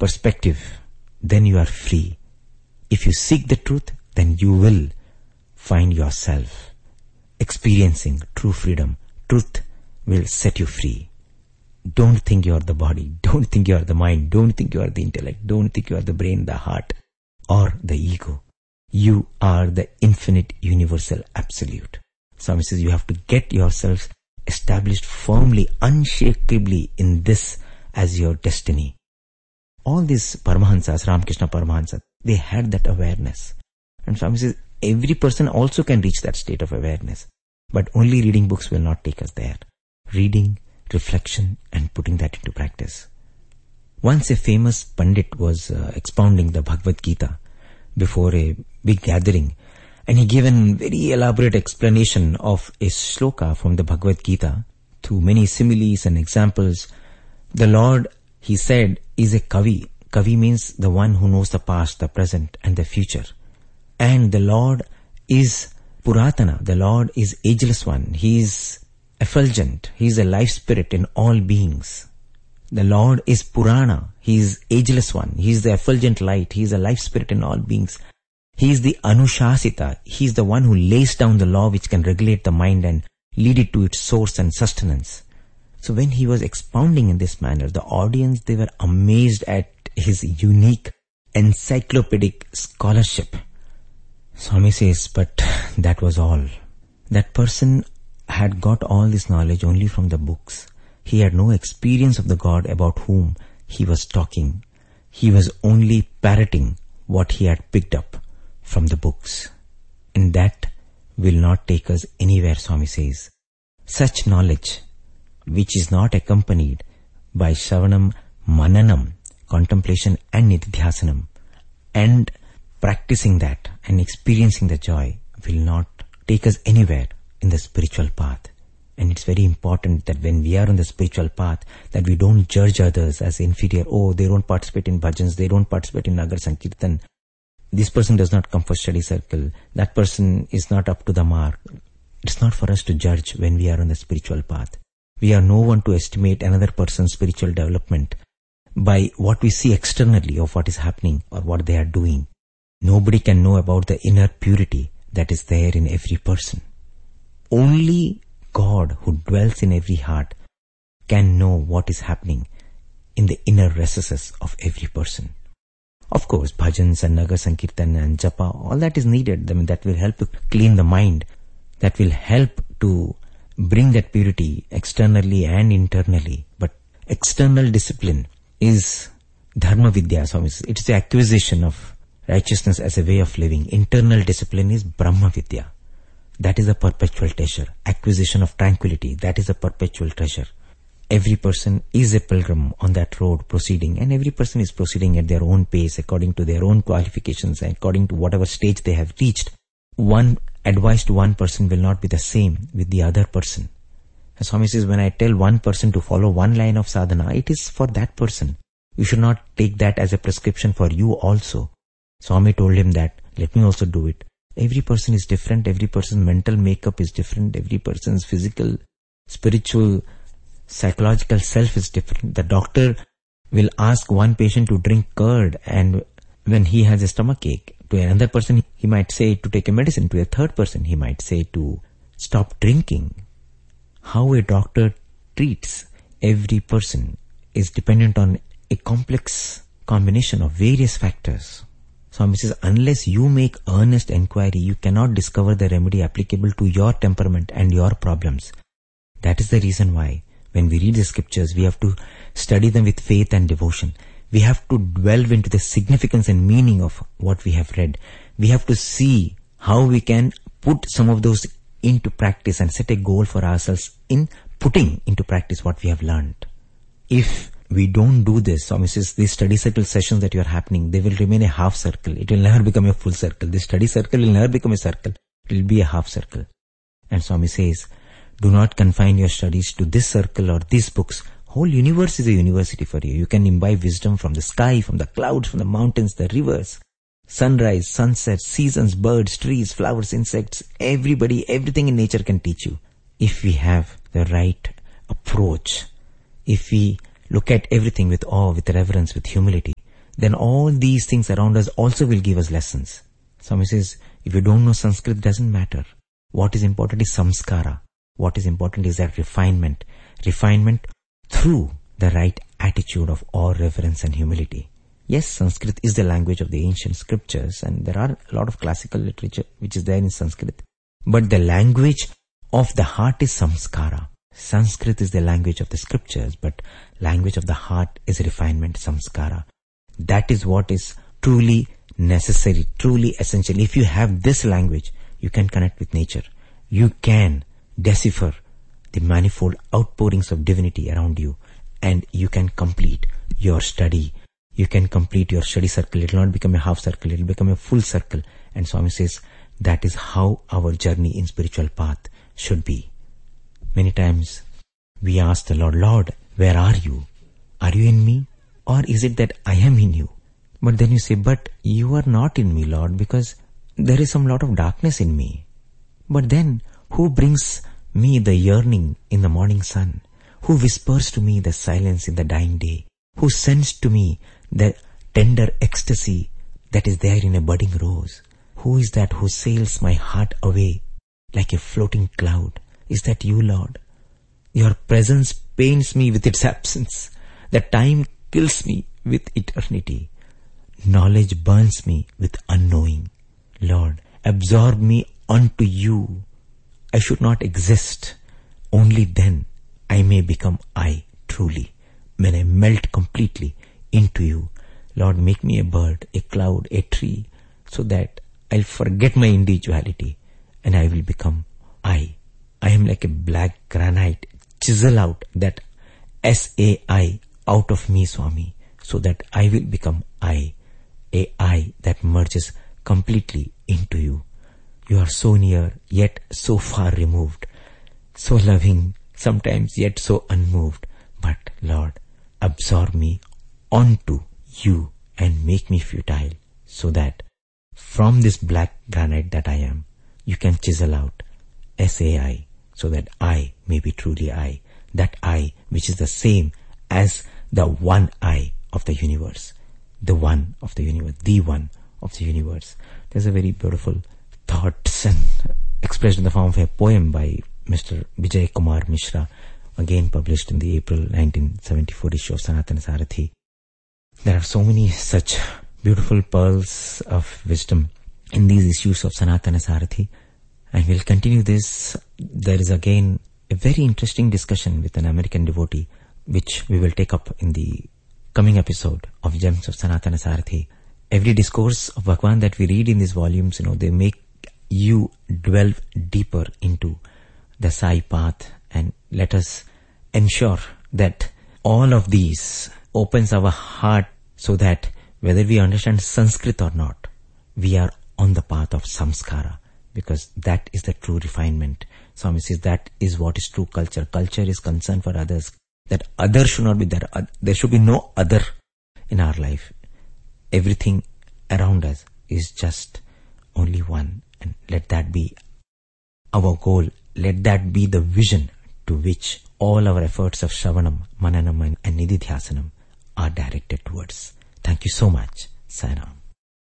perspective, then you are free. If you seek the truth, then you will find yourself experiencing true freedom. Truth will set you free. Don't think you are the body. Don't think you are the mind. Don't think you are the intellect. Don't think you are the brain, the heart, or the ego. You are the infinite, universal, absolute. Swami says you have to get yourselves established firmly, unshakably in this as your destiny. All these Paramahansas, Ramakrishna Paramahansa, they had that awareness. And Swami says every person also can reach that state of awareness. But only reading books will not take us there. Reading, reflection, and putting that into practice. Once a famous Pandit was expounding the Bhagavad Gita before a big gathering, and he gave a very elaborate explanation of a shloka from the Bhagavad Gita through many similes and examples. The Lord, he said, is a Kavi. Kavi means the one who knows the past, the present, and the future. And the Lord is Puratana. The Lord is ageless one. He is effulgent. He is a life spirit in all beings. The Lord is Purana. He is ageless one. He is the effulgent light. He is a life spirit in all beings. He is the Anushasita. He is the one who lays down the law which can regulate the mind and lead it to its source and sustenance. So when he was expounding in this manner, the audience, they were amazed at his unique encyclopedic scholarship. Swami says, but that was all. That person had got all this knowledge only from the books. He had no experience of the God about whom he was talking. He was only parroting what he had picked up from the books. And that will not take us anywhere, Swami says. Such knowledge, which is not accompanied by Shravanam, Mananam, contemplation and Nididhyasanam, and practicing that and experiencing the joy, will not take us anywhere in the spiritual path. And it's very important that when we are on the spiritual path, that we don't judge others as inferior. Oh, they don't participate in bhajans, they don't participate in Nagar Sankirtan. This person does not come for study circle. That person is not up to the mark. It's not for us to judge when we are on the spiritual path. We are no one to estimate another person's spiritual development by what we see externally of what is happening or what they are doing. Nobody can know about the inner purity that is there in every person. Only God, who dwells in every heart, can know what is happening in the inner recesses of every person. Of course, bhajans and Nagar Sankirtan and japa, all that is needed. I mean, that will help to clean the mind. That will help to bring that purity externally and internally. But external discipline is Dharma Vidya. So it is the acquisition of righteousness as a way of living. Internal discipline is Brahma Vidya. That is a perpetual treasure. Acquisition of tranquility, that is a perpetual treasure. Every person is a pilgrim on that road proceeding, and every person is proceeding at their own pace according to their own qualifications and according to whatever stage they have reached. One advice to one person will not be the same with the other person. As Swami says, when I tell one person to follow one line of sadhana, it is for that person. You should not take that as a prescription for you also. Swami told him that, let me also do it. Every person is different. Every person's mental makeup is different. Every person's physical, spiritual, psychological self is different. The doctor will ask one patient to drink curd, and when he has a stomach ache, to another person he might say to take a medicine. To a third person he might say to stop drinking. How a doctor treats every person is dependent on a complex combination of various factors. Swami says, unless you make earnest enquiry, you cannot discover the remedy applicable to your temperament and your problems. That is the reason why when we read the scriptures, we have to study them with faith and devotion. We have to delve into the significance and meaning of what we have read. We have to see how we can put some of those into practice and set a goal for ourselves in putting into practice what we have learned. If we don't do this, Swami says, these study circle sessions that you are happening, they will remain a half circle. It will never become a full circle. This study circle will never become a circle. It will be a half circle. And Swami says, do not confine your studies to this circle or these books. Whole universe is a university for you. You can imbibe wisdom from the sky, from the clouds, from the mountains, the rivers, sunrise, sunset, seasons, birds, trees, flowers, insects. Everybody, everything in nature can teach you. If we have the right approach, if we look at everything with awe, with reverence, with humility, then all these things around us also will give us lessons. Swami says, if you don't know Sanskrit, doesn't matter. What is important is samskara. What is important is that refinement. Refinement through the right attitude of awe, reverence and humility. Yes, Sanskrit is the language of the ancient scriptures, and there are a lot of classical literature which is there in Sanskrit. But the language of the heart is samskara. Sanskrit is the language of the scriptures, but language of the heart is refinement, samskara. That is what is truly necessary, truly essential. If you have this language, you can connect with nature. You can decipher the manifold outpourings of divinity around you, and you can complete your study. You can complete your study circle. It will not become a half circle, it will become a full circle. And Swami says, that is how our journey in spiritual path should be. Many times we ask the Lord, Lord, where are you? Are you in me? Or is it that I am in you? But then you say, but you are not in me, Lord, because there is some lot of darkness in me. But then who brings me the yearning in the morning sun? Who whispers to me the silence in the dying day? Who sends to me the tender ecstasy that is there in a budding rose? Who is that who sails my heart away like a floating cloud? Is that you, Lord? Your presence pains me with its absence. The time kills me with eternity. Knowledge burns me with unknowing. Lord, absorb me unto you. I should not exist. Only then I may become I truly. When I melt completely into you. Lord, make me a bird, a cloud, a tree, so that I'll forget my individuality and I will become I. I am like a black granite. Chisel out that S-A-I out of me, Swami, so that I will become I, a I that merges completely into you. You are so near, yet so far removed, so loving, sometimes yet so unmoved. But Lord, absorb me onto you and make me futile, so that from this black granite that I am, you can chisel out S-A-I, so that I may be truly I, that I which is the same as the one I of the universe, the one of the universe, the one of the universe. There's a very beautiful thoughts and expressed in the form of a poem by Mr. Vijay Kumar Mishra, again published in the April 1974 issue of Sanatana Sarathi. There are so many such beautiful pearls of wisdom in these issues of Sanatana Sarathi, and we'll continue this. There is again a very interesting discussion with an American devotee, which we will take up in the coming episode of Gems of Sanatana Sarathi. Every discourse of Bhagwan that we read in these volumes, they make you delve deeper into the Sai path, and let us ensure that all of these opens our heart, so that whether we understand Sanskrit or not, we are on the path of samskara, because that is the true refinement. Swami says that is what is true culture. Culture is concern for others. That other should not be there. There should be no other in our life. Everything around us is just only one, and let that be our goal. Let that be the vision to which all our efforts of Shravanam, Mananam and Nididhyasanam are directed towards. Thank you so much. Sai Ram.